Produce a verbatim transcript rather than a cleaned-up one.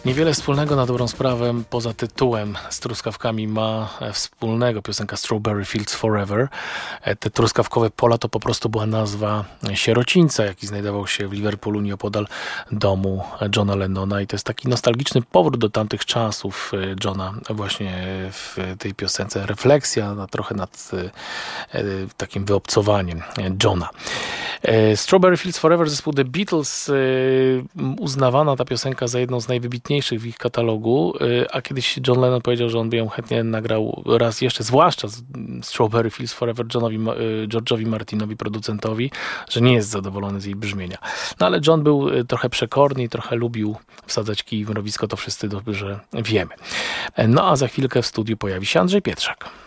Niewiele wspólnego na dobrą sprawę poza tytułem z truskawkami ma wspólnego piosenka Strawberry Fields Forever. Te truskawkowe pola to po prostu była nazwa sierocińca, jaki znajdował się w Liverpoolu nieopodal domu Johna Lennona i to jest taki nostalgiczny powrót do tamtych czasów Johna właśnie w tej piosence. Refleksja na, trochę nad e, takim wyobcowaniem Johna. E, Strawberry Fields Forever, zespół The Beatles, e, uznawana ta piosenka za jedną z najwybitniejszych w ich katalogu, a kiedyś John Lennon powiedział, że on by ją chętnie nagrał raz jeszcze, zwłaszcza Strawberry Fields Forever Johnowi, George'owi Martinowi, producentowi, że nie jest zadowolony z jej brzmienia. No ale John był trochę przekorny i trochę lubił wsadzać kij w mrowisko, to wszyscy dobrze wiemy. No a za chwilkę w studiu pojawi się Andrzej Pietrzak.